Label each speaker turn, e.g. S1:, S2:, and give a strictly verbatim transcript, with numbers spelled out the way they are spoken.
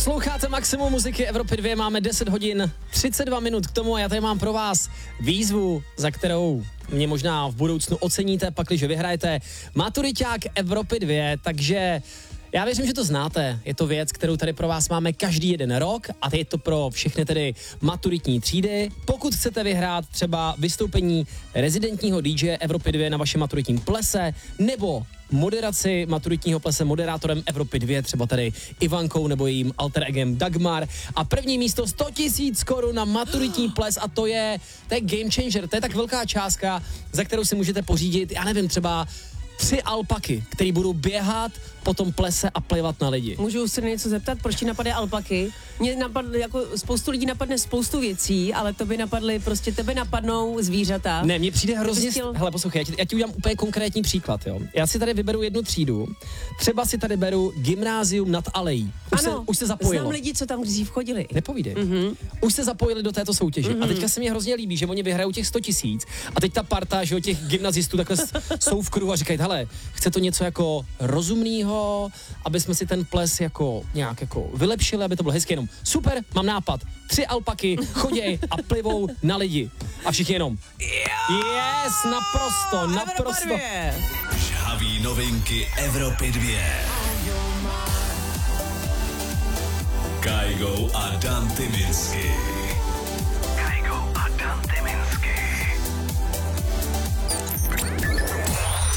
S1: Posloucháte Maximum muziky Evropy dva, máme deset hodin třicet dva minut k tomu a já tady mám pro vás výzvu, za kterou mě možná v budoucnu oceníte, pakliže vyhrajete maturiťák Evropy dva, takže já věřím, že to znáte. Je to věc, kterou tady pro vás máme každý jeden rok a je to pro všechny tedy maturitní třídy. Pokud chcete vyhrát třeba vystoupení rezidentního dý džeje Evropy dva na vašem maturitním plese nebo moderaci maturitního plese moderátorem Evropy dva, třeba tady Ivankou nebo jejím alter egem Dagmar. A první místo sto tisíc korun na maturitní ples a to je, to je game changer, to je tak velká částka, za kterou si můžete pořídit, já nevím, třeba tři alpaky, které budou běhat po tom plese a plivat na lidi.
S2: Můžu se něco zeptat, proč ti napadne alpaky? Mě napadne, jako spoustu lidí napadne spoustu věcí, ale to by napadly, prostě tebe napadnou zvířata.
S1: Ne, mně přijde hrozně...
S2: Chtěl...
S1: Hele, poslouchej, já ti, já ti udělám úplně konkrétní příklad, jo. Já si tady vyberu jednu třídu, třeba si tady beru gymnázium nad Alejí. Už
S2: ano,
S1: se, už se zapojilo.
S2: Znám lidi, co tam dřív chodili.
S1: Nepovídej.
S2: Mm-hmm.
S1: Už se zapojili do této soutěže.
S2: Mm-hmm.
S1: A teďka se mi hrozně líbí, že oni vyhrajou těch sto tisíc a teď ta parta, že jo, těch gymnazistů takhle jsou v kruhu a říkají, hele, chce to něco jako rozumného, aby jsme si ten ples jako nějak jako vylepšili, aby to bylo hezky, jenom super, mám nápad. Tři alpaky choděj a plivou na lidi. A všichni jenom yes, naprosto, naprosto.
S3: Žhavý novinky Evropy dva. Kaigo a Dan Tyminsky.